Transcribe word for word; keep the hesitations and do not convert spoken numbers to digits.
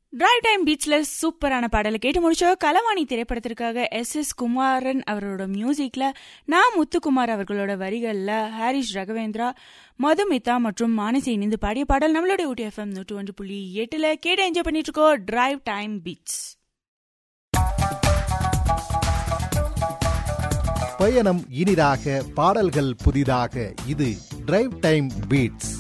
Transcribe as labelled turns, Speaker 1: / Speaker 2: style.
Speaker 1: Drive time பீச்ல சூப்பரான பாடலை கேட்டு முடிச்சோ. கலவாணி திரைப்படத்திற்காக எஸ் எஸ் குமாரன் அவரோட மியூசிக்ல நான் முத்துக்குமார் அவர்களோட வரிகள்ல ஹாரிஸ் ரகவேந்திரா, மதுமிதா மற்றும் மானசி இணைந்து பாடிய பாடல் நம்மளோட ஊட்டி எஃப்எம் நூற்று ஒன்று புள்ளி எட்டுல கேட்டு என்ஜாய் பண்ணிட்டு இருக்கோம். Drive time beach.
Speaker 2: பயணம் இனிதாக, பாடல்கள் புதிதாக. இது டிரைவ் டைம் பீட்ஸ்.